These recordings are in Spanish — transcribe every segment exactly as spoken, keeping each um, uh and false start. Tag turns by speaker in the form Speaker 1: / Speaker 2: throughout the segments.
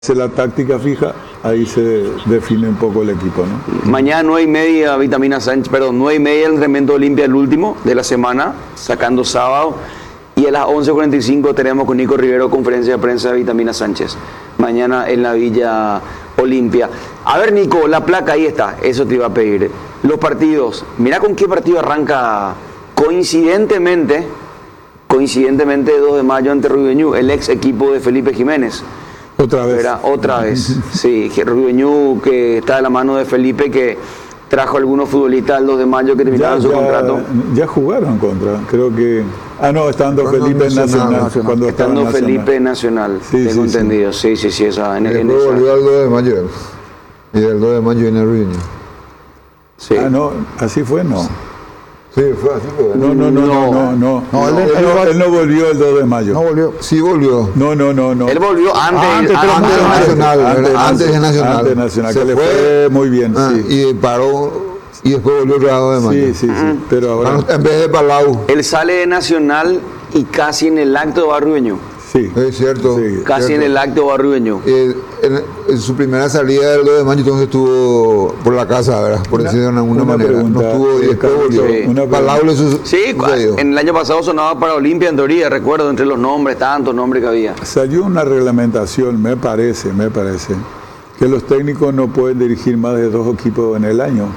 Speaker 1: hace la táctica fija, ahí se define un poco el equipo, ¿no?
Speaker 2: Mañana nueve y media Vitamina Sánchez, perdón, nueve y media el entrenamiento Olimpia, el último de la semana, sacando sábado. Y a las once cuarenta y cinco tenemos con Nico Rivero conferencia de prensa de Vitamina Sánchez. Mañana en la Villa Olimpia. A ver, Nico, la placa ahí está, eso te iba a pedir. Los partidos, mira con qué partido arranca coincidentemente, coincidentemente dos de mayo ante Ruibeñú, el ex equipo de Felipe Jiménez.
Speaker 1: Otra vez.
Speaker 2: Era otra vez, sí, Ruibeñú, que está de la mano de Felipe, que trajo algunos futbolistas el dos de mayo que terminaron
Speaker 1: ya,
Speaker 2: su
Speaker 1: ya,
Speaker 2: contrato.
Speaker 1: Ya jugaron contra, creo que... Ah, no, estando
Speaker 3: Cuando
Speaker 1: Felipe en
Speaker 3: Nacional,
Speaker 1: Nacional.
Speaker 3: Nacional.
Speaker 1: Cuando
Speaker 2: Estando
Speaker 1: estaba
Speaker 2: Felipe Nacional,
Speaker 1: Sí,
Speaker 2: tengo
Speaker 1: sí,
Speaker 2: entendido, sí, sí, sí, esa, en,
Speaker 3: Y
Speaker 2: en
Speaker 3: después
Speaker 2: esa.
Speaker 3: volvió al dos de mayo. Y el dos de mayo viene Ruibeñú.
Speaker 2: Sí.
Speaker 1: Ah, no, así fue, no.
Speaker 3: Sí, fue así. Fue.
Speaker 1: No, no, no, no, no, no.
Speaker 3: No, él-
Speaker 1: él,
Speaker 3: él
Speaker 1: no,
Speaker 3: va-
Speaker 1: él no volvió el dos de mayo.
Speaker 3: No volvió. Sí volvió.
Speaker 1: No, no, no, no.
Speaker 2: Él volvió antes,
Speaker 3: Antes, pero
Speaker 2: antes
Speaker 3: antes de
Speaker 2: de
Speaker 3: Nacional,
Speaker 1: Antes
Speaker 3: ¿verdad? Antes de Nacional.
Speaker 1: Antes de Nacional,
Speaker 3: Se
Speaker 1: que le
Speaker 3: fue,
Speaker 1: fue muy bien,
Speaker 3: ah,
Speaker 1: sí.
Speaker 3: y paró y después volvió otra vez dos de mayo.
Speaker 1: Sí, sí, sí. Pero ahora...
Speaker 3: Bueno, en vez de Palau.
Speaker 2: Él sale de Nacional y casi en el acto va Ruibeñú.
Speaker 1: Sí.
Speaker 3: Es cierto.
Speaker 1: Sí.
Speaker 2: Casi
Speaker 3: cierto.
Speaker 2: en el acto va Ruibeñú.
Speaker 3: Eh, en, en su primera salida del dos de mayo entonces estuvo por la casa, ¿verdad? Por
Speaker 1: Una-
Speaker 3: decirlo de alguna
Speaker 1: una
Speaker 3: manera.
Speaker 1: pregunta,
Speaker 3: no estuvo y
Speaker 1: eh,
Speaker 3: después
Speaker 1: Carlos,
Speaker 3: volvió.
Speaker 2: sí.
Speaker 1: una
Speaker 3: Palau le su-
Speaker 2: Sí,
Speaker 3: sucedió.
Speaker 2: en el año pasado sonaba para Olimpia en teoría, recuerdo, entre los nombres, tantos nombres que había.
Speaker 1: Salió una reglamentación, me parece, me parece, que los técnicos no pueden dirigir más de dos equipos en el año.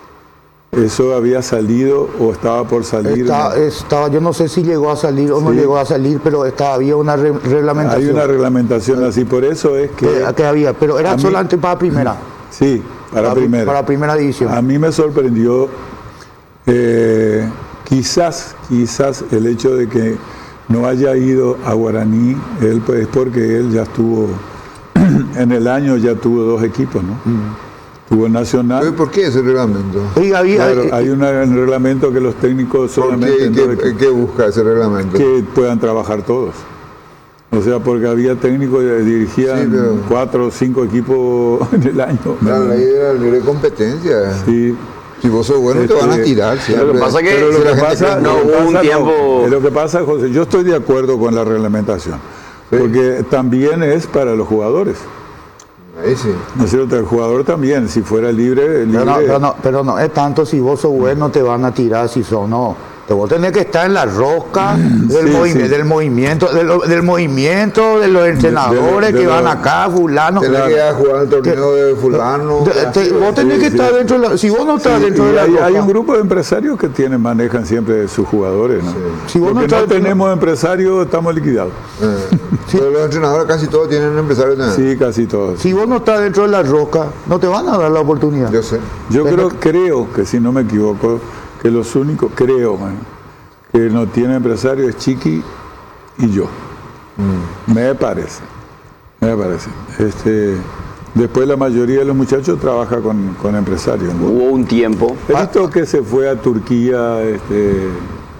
Speaker 1: Eso había salido o estaba por salir.
Speaker 4: Está-
Speaker 1: ¿no?
Speaker 4: estaba, yo no sé si llegó a salir o no
Speaker 1: Sí.
Speaker 4: llegó a salir, pero está, había una re-
Speaker 1: Hay
Speaker 4: reglamentación
Speaker 1: una reglamentación así, por eso es que...
Speaker 4: que, que había, pero era
Speaker 1: a mí-
Speaker 4: solamente para primera.
Speaker 1: Sí, para primera.
Speaker 4: Para primera división.
Speaker 1: A mí me sorprendió eh, quizás, quizás el hecho de que no haya ido a Guaraní, él pues, es porque él ya estuvo, en el año ya tuvo dos equipos, ¿no? Tuvo el
Speaker 3: Oye,
Speaker 1: Nacional.
Speaker 3: ¿por qué ese reglamento?
Speaker 4: Y había,
Speaker 1: Claro,
Speaker 4: eh,
Speaker 1: hay una- un reglamento que los técnicos
Speaker 3: ¿Por
Speaker 1: solamente
Speaker 3: qué,
Speaker 1: en
Speaker 3: qué,
Speaker 1: dos equipos,
Speaker 3: qué busca ese reglamento?
Speaker 1: que puedan trabajar todos. O sea, porque había técnicos que dirigían
Speaker 3: Sí, pero-
Speaker 1: cuatro o cinco equipos en el año.
Speaker 3: La ley de la libre competencia.
Speaker 1: Sí.
Speaker 3: Si vos sos bueno, te van a
Speaker 1: Este,
Speaker 3: tirar.
Speaker 2: Lo
Speaker 3: siempre.
Speaker 2: que pasa que-
Speaker 1: Pero lo
Speaker 3: Si la
Speaker 1: que
Speaker 3: gente
Speaker 1: pasa,
Speaker 3: cree-
Speaker 2: no,
Speaker 1: lo que
Speaker 2: hubo un
Speaker 1: pasa,
Speaker 2: tiempo-
Speaker 1: lo que pasa, José, yo estoy de acuerdo con la reglamentación,
Speaker 3: Sí.
Speaker 1: porque también es para los jugadores.
Speaker 3: Ahí sí.
Speaker 1: ¿No es cierto? El jugador también, si fuera libre, libre.
Speaker 4: pero, no, pero, no, pero no es tanto si vos sos bueno, te van a tirar, si sos no. Te vos tenés que estar en la rosca del,
Speaker 1: Sí,
Speaker 4: movi-
Speaker 1: sí.
Speaker 4: del movimiento, del, del movimiento de los entrenadores
Speaker 1: de
Speaker 4: que
Speaker 1: lo-
Speaker 4: van acá, fulano.
Speaker 3: Tenés que ir a jugar el torneo de fulano.
Speaker 4: Te- te- vos tenés
Speaker 1: Sí,
Speaker 4: que
Speaker 1: sí.
Speaker 4: estar dentro de la, si vos no estás
Speaker 1: Y
Speaker 4: dentro de la
Speaker 1: hay, hay
Speaker 4: rosca,
Speaker 1: un grupo de empresarios que tienen, manejan siempre sus jugadores, ¿no?
Speaker 4: Si vos no
Speaker 1: Porque
Speaker 4: estás
Speaker 1: no
Speaker 4: dentro-
Speaker 1: tenemos empresarios, estamos liquidados.
Speaker 3: Eh, pero los entrenadores casi todos tienen empresarios también.
Speaker 1: Sí, casi todos.
Speaker 4: si vos no estás dentro de la rosca, no te van a dar la oportunidad.
Speaker 3: Yo sé.
Speaker 1: Yo creo, creo que si no me equivoco, que los únicos, creo, man, que no tiene empresario es Chiqui y yo. Me parece. Me parece. Este, después la mayoría de los muchachos trabaja con, con empresarios, ¿no?
Speaker 2: Hubo un tiempo.
Speaker 1: He visto que se fue a Turquía, este,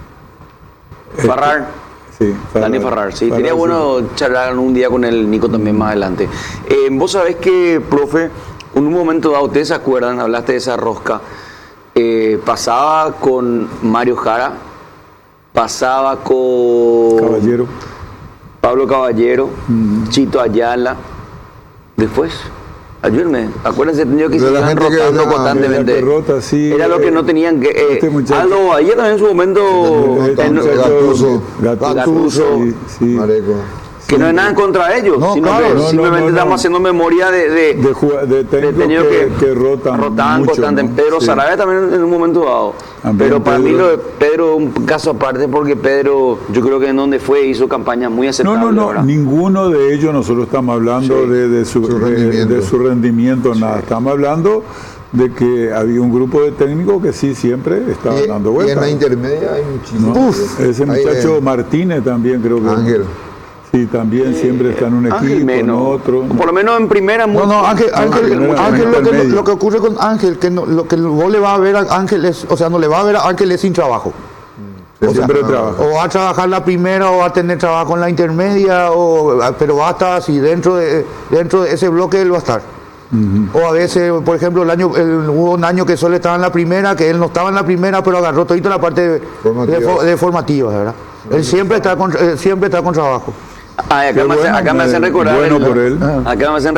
Speaker 2: Farrar.
Speaker 1: sí,
Speaker 2: Dani Farrar, sí. Sería bueno charlar un día con el Nico también más adelante. Eh, vos sabés que, profe, en un momento dado, ustedes se acuerdan, hablaste de esa rosca, eh, pasaba con Mario Jara, pasaba con
Speaker 1: Caballero.
Speaker 2: Pablo Caballero, Chito Ayala, después, ayúdenme, acuérdense, tenido que
Speaker 3: De
Speaker 2: se
Speaker 3: la
Speaker 2: iban
Speaker 3: gente que
Speaker 2: rotando
Speaker 3: era-
Speaker 2: constantemente.
Speaker 1: que rota, sí,
Speaker 2: Era lo que
Speaker 1: eh,
Speaker 2: no tenían que... eh,
Speaker 1: este muchacho-
Speaker 2: Aldo Bahía también en su momento...
Speaker 1: Este
Speaker 2: en-
Speaker 1: muchacho,
Speaker 3: Gattuso.
Speaker 2: Gattuso,
Speaker 1: sí, sí.
Speaker 3: Mareco.
Speaker 2: que no es nada en contra de ellos,
Speaker 4: No,
Speaker 2: sino
Speaker 4: claro.
Speaker 2: que
Speaker 1: No, no,
Speaker 2: simplemente
Speaker 1: no, no.
Speaker 2: estamos haciendo memoria de, de,
Speaker 1: De, juga- de
Speaker 2: de
Speaker 1: técnicos
Speaker 2: tenido
Speaker 1: que, que rotan,
Speaker 2: rotaban
Speaker 1: mucho,
Speaker 2: constante.
Speaker 1: ¿no?
Speaker 2: Pedro
Speaker 1: Sí.
Speaker 2: Sarabia también en un momento dado.
Speaker 1: También
Speaker 2: Pero para mí
Speaker 1: Pedro.
Speaker 2: lo de Pedro es un caso aparte porque Pedro, yo creo que en donde fue hizo campañas muy
Speaker 1: No,
Speaker 2: aceptables.
Speaker 1: no, no,
Speaker 2: ¿verdad?
Speaker 1: ninguno de ellos nosotros estamos hablando
Speaker 2: Sí.
Speaker 1: de, de su,
Speaker 3: Su
Speaker 1: de-
Speaker 3: rendimiento.
Speaker 1: de su rendimiento, nada. Estamos hablando de que había un grupo de técnicos que sí siempre estaban
Speaker 3: Y,
Speaker 1: dando
Speaker 3: y en
Speaker 1: vueltas.
Speaker 3: la intermedia hay muchísimos.
Speaker 1: ¿no?
Speaker 3: Uf,
Speaker 1: Ese
Speaker 3: Ahí
Speaker 1: muchacho
Speaker 3: ven.
Speaker 1: Martínez también creo que...
Speaker 3: Ángel.
Speaker 1: Sí, también siempre está en un
Speaker 2: Ángel
Speaker 1: equipo, en
Speaker 2: menos.
Speaker 1: otro.
Speaker 2: Por lo menos en primera muy-
Speaker 4: No, no, Ángel, Ángel,
Speaker 1: primera-
Speaker 4: Ángel, lo, que,
Speaker 1: intermedio.
Speaker 4: lo que ocurre con Ángel, que no- lo que vos le va a ver a Ángel es, o sea, no le va a ver a Ángel es sin trabajo.
Speaker 3: Siempre
Speaker 1: Siempre
Speaker 3: no,
Speaker 1: trabaja.
Speaker 4: O va a trabajar la primera o va a tener trabajo en la intermedia, o, pero va a estar así, dentro de, dentro de ese bloque él va a estar. O a veces, por ejemplo, el año el- hubo un año que solo estaba en la primera, que él no estaba en la primera, pero agarró todito la parte de,
Speaker 3: Formativa.
Speaker 4: de, fo- de formativa, ¿verdad? Él siempre está con, eh, siempre está con trabajo.
Speaker 2: Ah, acá,
Speaker 1: Qué
Speaker 2: me, hacen-
Speaker 1: bueno,
Speaker 2: acá me
Speaker 1: me-
Speaker 2: hacen recordar.
Speaker 1: bueno
Speaker 2: el-
Speaker 1: por él.
Speaker 2: Acá me hacen